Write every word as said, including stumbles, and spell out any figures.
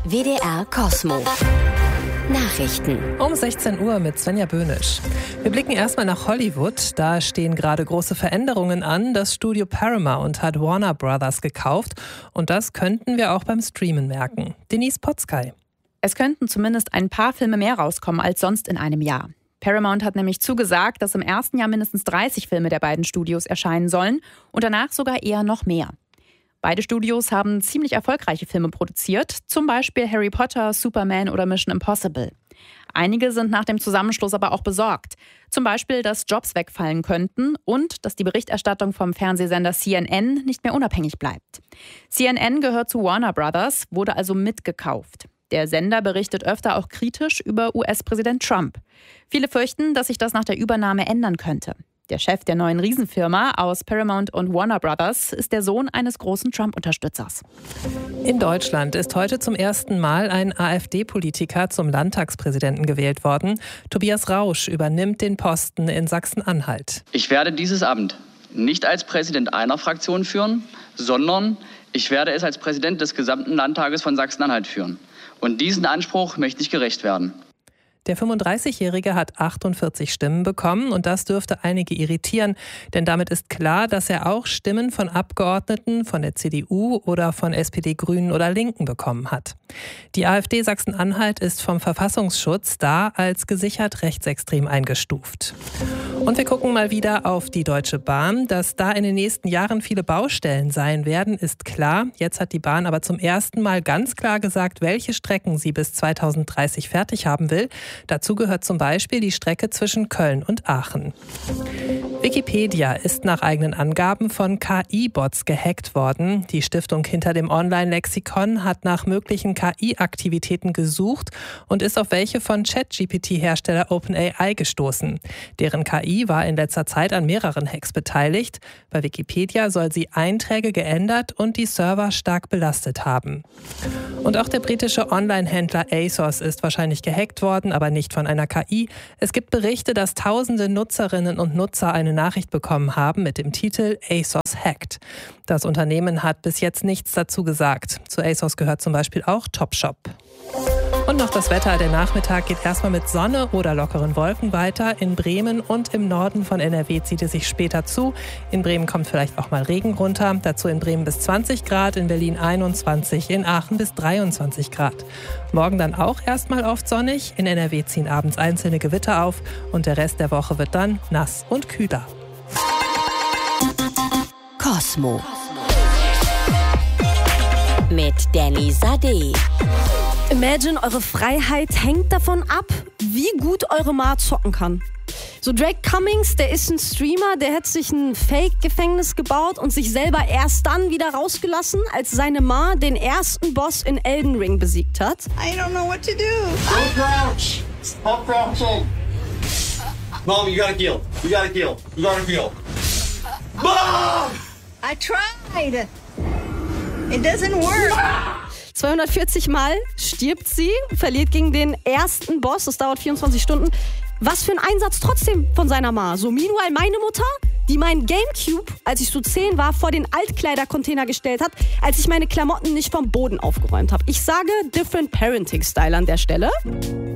W D R Cosmo. Nachrichten. Um sechzehn Uhr mit Svenja Böhnisch. Wir blicken erstmal nach Hollywood. Da stehen gerade große Veränderungen an. Das Studio Paramount hat Warner Brothers gekauft. Und das könnten wir auch beim Streamen merken. Denise Potzkay. Es könnten zumindest ein paar Filme mehr rauskommen als sonst in einem Jahr. Paramount hat nämlich zugesagt, dass im ersten Jahr mindestens dreißig Filme der beiden Studios erscheinen sollen und danach sogar eher noch mehr. Beide Studios haben ziemlich erfolgreiche Filme produziert, zum Beispiel Harry Potter, Superman oder Mission Impossible. Einige sind nach dem Zusammenschluss aber auch besorgt. Zum Beispiel, dass Jobs wegfallen könnten und dass die Berichterstattung vom Fernsehsender C N N nicht mehr unabhängig bleibt. C N N gehört zu Warner Brothers, wurde also mitgekauft. Der Sender berichtet öfter auch kritisch über U S-Präsident Trump. Viele fürchten, dass sich das nach der Übernahme ändern könnte. Der Chef der neuen Riesenfirma aus Paramount und Warner Brothers ist der Sohn eines großen Trump-Unterstützers. In Deutschland ist heute zum ersten Mal ein AfD-Politiker zum Landtagspräsidenten gewählt worden. Tobias Rausch übernimmt den Posten in Sachsen-Anhalt. Ich werde dieses Amt nicht als Präsident einer Fraktion führen, sondern ich werde es als Präsident des gesamten Landtages von Sachsen-Anhalt führen. Und diesen Anspruch möchte ich gerecht werden. Der fünfunddreißigjährige hat achtundvierzig Stimmen bekommen und das dürfte einige irritieren, denn damit ist klar, dass er auch Stimmen von Abgeordneten von der C D U oder von S P D, Grünen oder Linken bekommen hat. Die AfD Sachsen-Anhalt ist vom Verfassungsschutz da als gesichert rechtsextrem eingestuft. Und wir gucken mal wieder auf die Deutsche Bahn. Dass da in den nächsten Jahren viele Baustellen sein werden, ist klar. Jetzt hat die Bahn aber zum ersten Mal ganz klar gesagt, welche Strecken sie bis zweitausenddreißig fertig haben will. Dazu gehört zum Beispiel die Strecke zwischen Köln und Aachen. Wikipedia ist nach eigenen Angaben von K I-Bots gehackt worden. Die Stiftung hinter dem Online-Lexikon hat nach möglichen K I-Aktivitäten gesucht und ist auf welche von ChatGPT-Hersteller OpenAI gestoßen. Deren K I war in letzter Zeit an mehreren Hacks beteiligt. Bei Wikipedia soll sie Einträge geändert und die Server stark belastet haben. Und auch der britische Online-Händler ASOS ist wahrscheinlich gehackt worden, aber nicht von einer K I. Es gibt Berichte, dass tausende Nutzerinnen und Nutzer eine Nachricht bekommen haben mit dem Titel ASOS hackt. Das Unternehmen hat bis jetzt nichts dazu gesagt. Zu ASOS gehört zum Beispiel auch Topshop. Und noch das Wetter. Der Nachmittag geht erstmal mit Sonne oder lockeren Wolken weiter. In Bremen und im Norden von N R W zieht es sich später zu. In Bremen kommt vielleicht auch mal Regen runter. Dazu in Bremen bis zwanzig Grad, in Berlin einundzwanzig, in Aachen bis dreiundzwanzig Grad. Morgen dann auch erstmal oft sonnig. In N R W ziehen abends einzelne Gewitter auf und der Rest der Woche wird dann nass und kühler. Cosmo. Mit Danny Sade. Imagine, eure Freiheit hängt davon ab, wie gut eure Ma zocken kann. So Drake Cummings, der ist ein Streamer, der hat sich ein Fake-Gefängnis gebaut und sich selber erst dann wieder rausgelassen, als seine Ma den ersten Boss in Elden Ring besiegt hat. I don't know what to do. Don't crouch. Stop crouching. Mom, you gotta heal. You gotta heal. You gotta heal. Mom! I tried. It doesn't work. zweihundertvierzig Mal stirbt sie, verliert gegen den ersten Boss, das dauert vierundzwanzig Stunden. Was für ein Einsatz trotzdem von seiner Ma. So, meanwhile meine Mutter, die mein Gamecube, als ich so zehn war, vor den Altkleidercontainer gestellt hat, als ich meine Klamotten nicht vom Boden aufgeräumt habe. Ich sage Different Parenting Style an der Stelle.